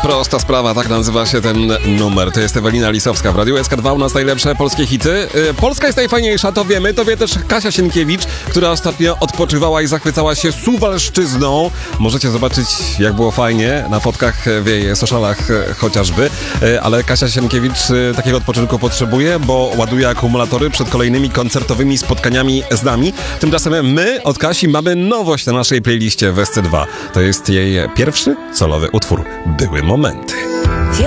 Prosta sprawa, tak nazywa się ten numer. To jest Ewelina Lisowska w Radiu SK2, u nas najlepsze polskie hity. Polska jest najfajniejsza, to wiemy, to wie też Kasia Sienkiewicz, która ostatnio odpoczywała i zachwycała się Suwalszczyzną. Możecie zobaczyć, jak było fajnie na fotkach w jej socialach chociażby, ale Kasia Sienkiewicz takiego odpoczynku potrzebuje, bo ładuje akumulatory przed kolejnymi koncertowymi spotkaniami z nami. Tymczasem my od Kasi mamy nowość na naszej playliście w SC2. To jest jej pierwszy solowy utwór Były momenty.